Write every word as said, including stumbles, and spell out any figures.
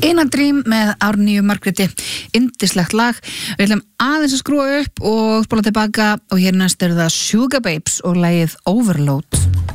In a Dream með Árnýju Margréti, yndislegt lag. Við ætlum aðeins að skrúa upp og spóla tilbaka og hér næst eru það Sugababes og lagið Overload.